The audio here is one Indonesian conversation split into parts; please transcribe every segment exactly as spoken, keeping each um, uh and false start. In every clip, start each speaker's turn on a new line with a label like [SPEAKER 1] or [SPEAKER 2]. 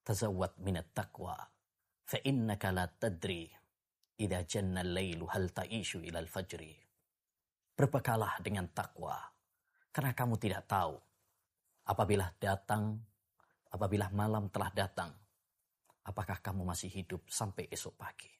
[SPEAKER 1] tazawwad minat taqwa fa innaka la tadri idza janna al-lailu hal ta'ishu ila al-fajri. Berbekalah dengan takwa, karena kamu tidak tahu apabila datang, apabila malam telah datang, apakah kamu masih hidup sampai esok pagi.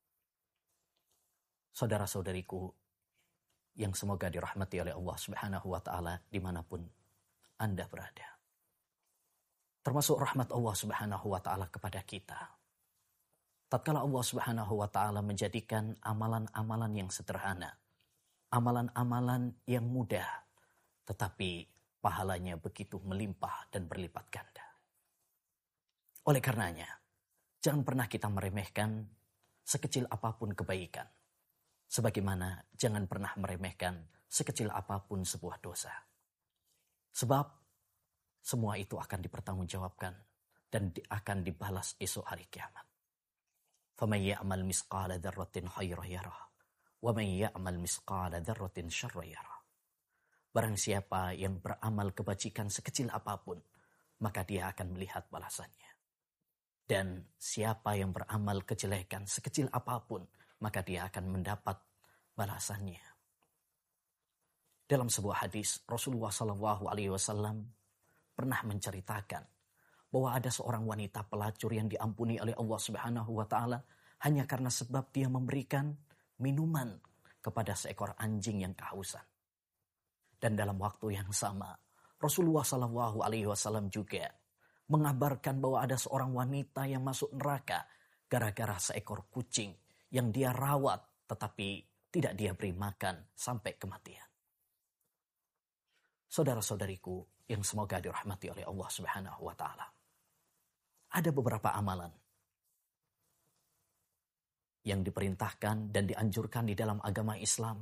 [SPEAKER 1] Saudara-saudariku yang semoga dirahmati oleh Allah Subhanahu wa taala dimanapun Anda berada. Termasuk rahmat Allah Subhanahu wa taala kepada kita. Tatkala Allah Subhanahu wa taala menjadikan amalan-amalan yang sederhana, amalan-amalan yang mudah, tetapi pahalanya begitu melimpah dan berlipat ganda. Oleh karenanya, jangan pernah kita meremehkan sekecil apapun kebaikan. Sebagaimana jangan pernah meremehkan sekecil apapun sebuah dosa. Sebab semua itu akan dipertanggungjawabkan dan akan dibalas esok hari kiamat. فَمَنْ يَعْمَلْ مِثْقَالَ ذَرَّةٍ خَيْرًا يَرَهُ وَمَنْ يَعْمَلْ مِثْقَالَ ذَرَّةٍ شَرًّا يَرَهُ. Barang siapa yang beramal kebajikan sekecil apapun, maka dia akan melihat balasannya. Dan siapa yang beramal kejelekan sekecil apapun, maka dia akan mendapat balasannya. Dalam sebuah hadis, Rasulullah shallallahu alaihi wasallam pernah menceritakan bahwa ada seorang wanita pelacur yang diampuni oleh Allah Subhanahu wa taala hanya karena sebab dia memberikan minuman kepada seekor anjing yang kehausan. Dan dalam waktu yang sama, Rasulullah shallallahu alaihi wasallam juga mengabarkan bahwa ada seorang wanita yang masuk neraka gara-gara seekor kucing yang dia rawat tetapi tidak dia beri makan sampai kematian. Saudara-saudariku yang semoga dirahmati oleh Allah Subhanahu wa taala. Ada beberapa amalan yang diperintahkan dan dianjurkan di dalam agama Islam.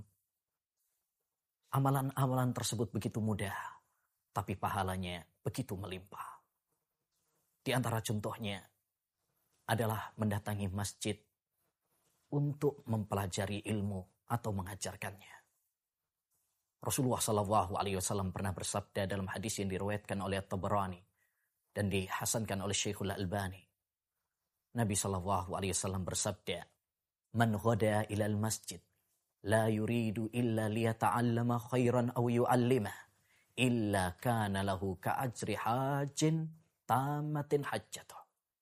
[SPEAKER 1] Amalan-amalan tersebut begitu mudah, tapi pahalanya begitu melimpah. Di antara contohnya adalah mendatangi masjid untuk mempelajari ilmu atau mengajarkannya. Rasulullah shallallahu alaihi wasallam pernah bersabda dalam hadis yang diriwayatkan oleh At-Tabarani dan dihasankan oleh Syekhul Albani. Nabi shallallahu alaihi wasallam bersabda, "Man ghada ilal masjid la yuridu illa liyata'allama khairan aw yu'allimah illa kana lahu ka'ajri hajin tamatin hajjatuh."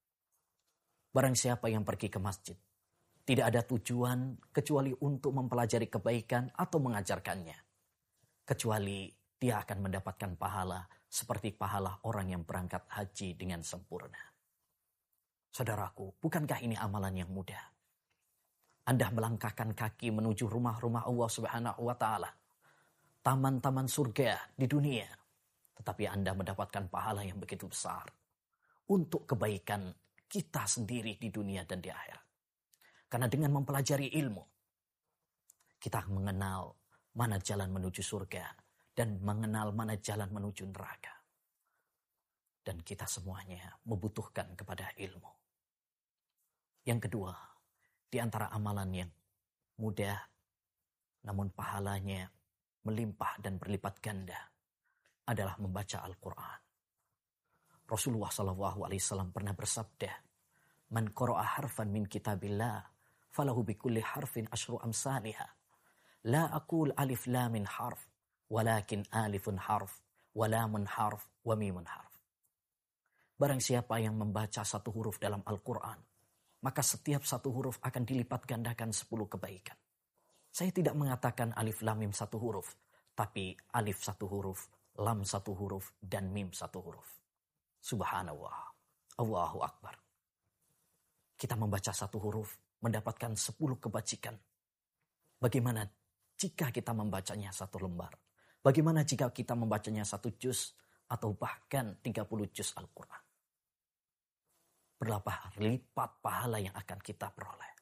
[SPEAKER 1] Barang siapa yang pergi ke masjid tidak ada tujuan kecuali untuk mempelajari kebaikan atau mengajarkannya, kecuali dia akan mendapatkan pahala seperti pahala orang yang berangkat haji dengan sempurna. Saudaraku, bukankah ini amalan yang mudah? Anda melangkahkan kaki menuju rumah-rumah Allah Subhanahu wa taala, taman-taman surga di dunia, tetapi Anda mendapatkan pahala yang begitu besar untuk kebaikan kita sendiri di dunia dan di akhirat. Karena dengan mempelajari ilmu, kita mengenal mana jalan menuju surga dan mengenal mana jalan menuju neraka. Dan kita semuanya membutuhkan kepada ilmu. Yang kedua, di antara amalan yang mudah namun pahalanya melimpah dan berlipat ganda adalah membaca Al-Quran. Rasulullah shallallahu alaihi wasallam pernah bersabda, "Man qara'a harfan min kitabillah falahu bikulli harfin asyru amsalihha. La aqul alif lam min harf, walakin alifun harf, walamun harf, wa mimun harf." Barang siapa yang membaca satu huruf dalam Al-Quran, maka setiap satu huruf akan dilipat gandakan sepuluh kebaikan. Saya tidak mengatakan alif lam mim satu huruf, tapi alif satu huruf, lam satu huruf, dan mim satu huruf. Subhanallah, Allahu Akbar. Kita membaca satu huruf, mendapatkan sepuluh kebajikan. Bagaimana jika kita membacanya satu lembar? Bagaimana jika kita membacanya satu juz atau bahkan tiga puluh juz Al-Quran? Berapa lipat pahala yang akan kita peroleh.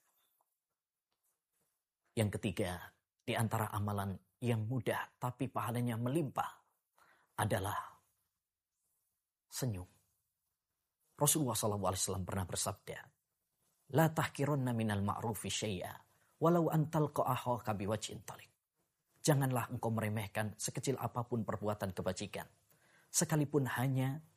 [SPEAKER 1] Yang ketiga, di antara amalan yang mudah tapi pahalanya melimpah adalah senyum. Rasulullah shallallahu alaihi wasallam pernah bersabda, "La tahkirunna minal ma'rufi syai'a walau an talqa akhaka biwajhin taliq." Janganlah engkau meremehkan sekecil apapun perbuatan kebajikan, sekalipun hanya